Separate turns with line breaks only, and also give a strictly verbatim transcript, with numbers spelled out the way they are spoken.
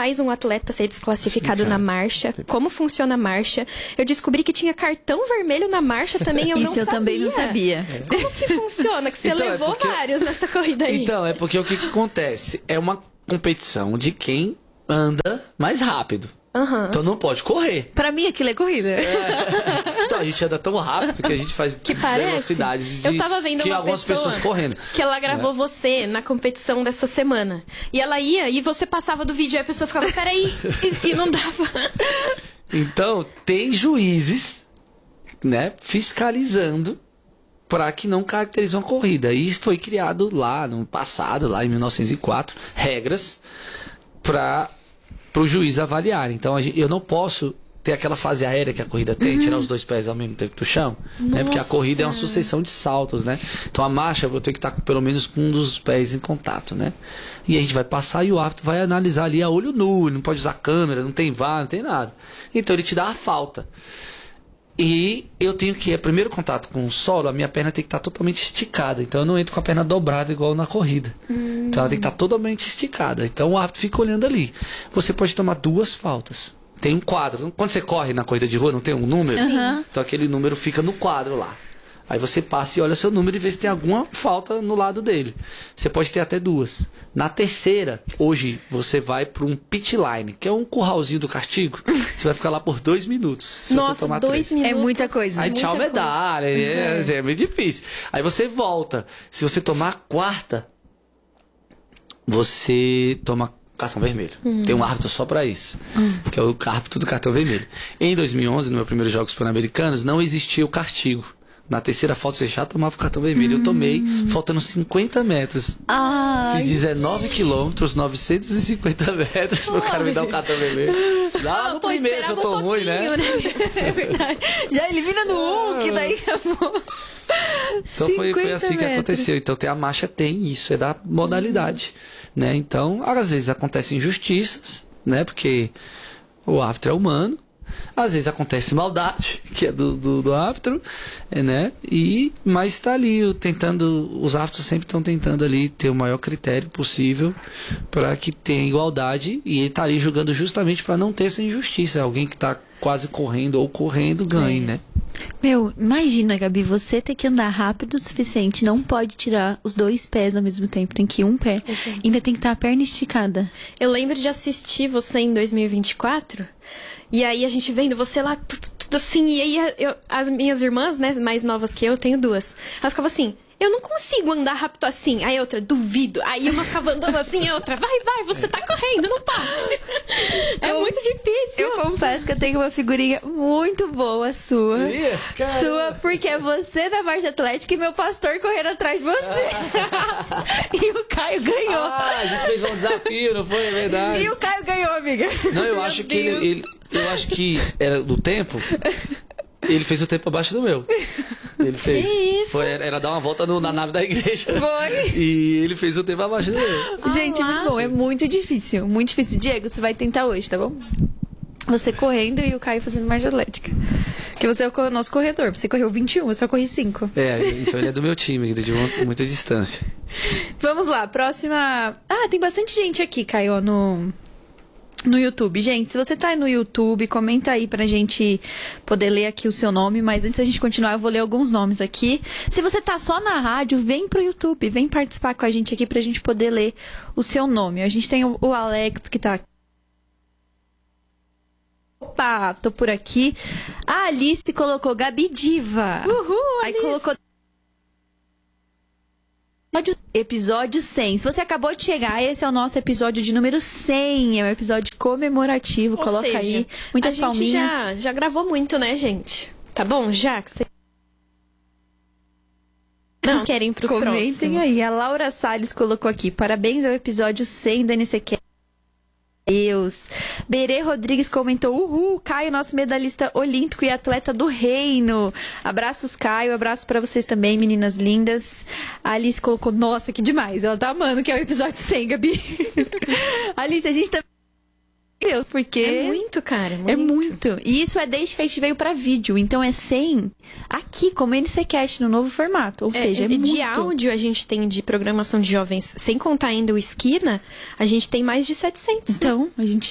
faz um atleta ser desclassificado
Sim,
na marcha? Como funciona a marcha? Eu descobri que tinha cartão vermelho na marcha também, eu
Isso
não sabia.
eu também não sabia.
Como que funciona? Que você
Então, é
levou
porque-
vários nessa corrida aí.
Então, é porque o que, que acontece? É uma competição de quem anda mais rápido.
Aham.
Então não pode correr.
Pra mim, aquilo é corrida.
Então a gente anda tão rápido que a gente faz
Que parece.
velocidades de
Eu tava vendo
que
uma
algumas
pessoa
pessoas correndo.
que ela gravou você na competição dessa semana. E ela ia, e você passava do vídeo, e a pessoa ficava, peraí, e, e não dava.
Então, tem juízes, né, fiscalizando para que não caracterizem uma corrida. E foi criado lá no passado, lá em mil novecentos e quatro, regras para o juiz avaliar. Então, a gente, eu não posso ter aquela fase aérea que a corrida tem, tirar os dois pés ao mesmo tempo do chão, né? Porque a corrida é uma sucessão de saltos, né? Então a marcha eu vou ter que estar com, pelo menos com um dos pés em contato, né? E a gente vai passar e o árbitro vai analisar ali a olho nu, não pode usar câmera, não tem V A R, não tem nada. Então ele te dá a falta. E eu tenho que, é primeiro contato com o solo, a minha perna tem que estar totalmente esticada. Então eu não entro com a perna dobrada igual na corrida. Hum. Então ela tem que estar totalmente esticada. Então o árbitro fica olhando ali. Você pode tomar duas faltas. Tem um quadro. Quando você corre na corrida de rua, não tem um número?
Uhum.
Então aquele número fica no quadro lá. Aí você passa e olha seu número e vê se tem alguma falta no lado dele. Você pode ter até duas. Na terceira, hoje, você vai para um pit line, que é um curralzinho do castigo. Você vai ficar lá por dois minutos. Se
Nossa,
você tomar
dois
três.
minutos.
É muita coisa.
Aí
muita
tchau
coisa.
medalha. É, é, é meio difícil. Aí você volta. Se você tomar a quarta, você toma cartão vermelho. Hum. Tem um árbitro só pra isso, hum. que é o árbitro do cartão vermelho. Em dois mil e onze, no meu primeiro Jogos Pan-Americanos, não existia o castigo. Na terceira falta você já tomava o cartão vermelho. Hum. Eu tomei, faltando cinquenta metros.
Ai.
Fiz dezenove quilômetros, novecentos e cinquenta metros pro cara me dar o cartão vermelho. Lá
Ah,
no
pô,
primeiro, se eu tô
um
ruim, né?
É verdade. Já elimina no um, que daí acabou.
Então foi, foi assim que
metros.
aconteceu. Então tem, a marcha tem isso, é da modalidade. Né? Então, às vezes acontecem injustiças, né? Porque o árbitro é humano. Às vezes acontece maldade, que é do, do, do árbitro, né? E, mas está ali tentando, os árbitros sempre estão tentando ali ter o maior critério possível para que tenha igualdade, e ele está ali julgando justamente para não ter essa injustiça. Alguém que está quase correndo ou correndo ganhe, né?
Meu, imagina, Gabi, você ter que andar rápido o suficiente, não pode tirar os dois pés ao mesmo tempo, tem que ir um pé,
Exato.
ainda tem que estar a perna esticada.
Eu lembro de assistir você em dois mil e vinte e quatro, e aí a gente vendo você lá, tudo, tudo assim, e aí eu, as minhas irmãs, né, mais novas que eu, eu tenho duas, elas ficavam assim, eu não consigo andar rápido assim. Aí a outra, duvido. Aí uma ficava andando assim, a outra, vai, vai, você tá correndo, não pode. É
Eu-
muito difícil.
Eu confesso que eu tenho uma figurinha muito boa sua.
Ih, caramba.
Sua, porque é você da marcha atlética e meu pastor correndo atrás de você. E o Caio ganhou.
Ah, a gente fez um desafio, não foi? É verdade.
E o Caio ganhou, amiga.
Não, eu
Meu
acho que ele,
Deus.
ele- eu acho que era do tempo. Ele fez o tempo abaixo do meu. Ele fez.
Que isso?
Foi, era, era dar uma volta no- na nave da igreja.
Foi.
E ele fez o tempo abaixo do meu.
Gente,
Ah,
muito
lá.
bom. É muito difícil. Muito difícil. Diego, você vai tentar hoje, tá bom? Você correndo e o Caio fazendo marcha atlética. Que você é o co- nosso corredor. Você correu vinte e um, eu só corri cinco.
É, então ele é do meu time, de uma- muita distância.
Vamos lá, próxima. Ah, tem bastante gente aqui, Caio, no, no YouTube. Gente, se você tá aí no YouTube, comenta aí pra gente poder ler aqui o seu nome. Mas antes da gente continuar, eu vou ler alguns nomes aqui. Se você tá só na rádio, vem pro YouTube, vem participar com a gente aqui pra gente poder ler o seu nome. A gente tem o, o Alex que tá. Opa, tô por aqui. A Alice colocou Gabi Diva.
Uhul,
Aí
Alice.
colocou episódio- episódio cem. Se você acabou de chegar, esse é o nosso episódio de número cem. É um episódio comemorativo.
Ou
Coloca
seja,
aí muitas
a gente
palminhas.
já, já gravou muito, né, gente? Tá bom? Já que você... Não querem ir pros
Comentem
próximos.
aí. A Laura Salles colocou aqui. Parabéns ao episódio cem do N C Q. Deus. Berê Rodrigues comentou: Uhul, Caio, nosso medalhista olímpico e atleta do reino. Abraços, Caio. Abraço pra vocês também, meninas lindas. A Alice colocou: Nossa, que demais. Ela tá amando que é o episódio cem, Gabi. Alice, a gente tá. Deus, porque.
É muito, cara.
É muito. E isso é desde que a gente veio pra vídeo. Então é cem aqui, como N C Cast, no novo formato. Ou
É,
seja, é
de
muito.
áudio a gente tem de programação de jovens, sem contar ainda o Esquina, a gente tem mais de setecentos. né?
Então, a gente